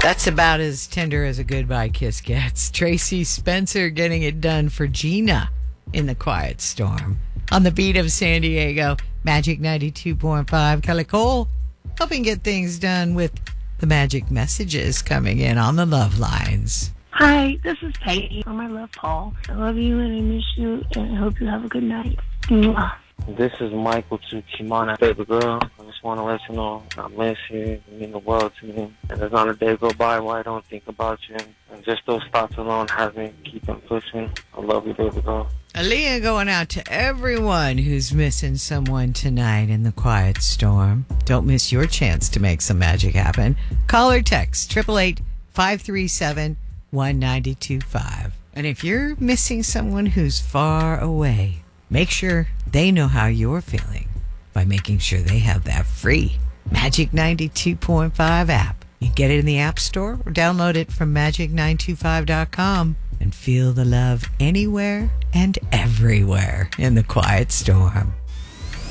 That's about as tender as a goodbye kiss gets. Tracy Spencer getting it done for Gina in the Quiet Storm. On the beat of San Diego, Magic 92.5. Kelly Cole helping get things done with the magic messages coming in on the love lines. Hi, this is Peggy from I Love Paul. I love you and I miss you and I hope you have a good night. Mwah. This is Michael to Kimana, baby girl. I just want to let you know I miss you. You mean the world to me. And there's not a day go by where I don't think about you. And just those thoughts alone have me keeping pushing. I love you, baby girl. Aaliyah going out to everyone who's missing someone tonight in the Quiet Storm. Don't miss your chance to make some magic happen. Call or text 888-537-1925. And if you're missing someone who's far away, make sure they know how you're feeling by making sure they have that free Magic 92.5 app. You get it in the App Store or download it from magic925.com and feel the love anywhere and everywhere in the Quiet Storm.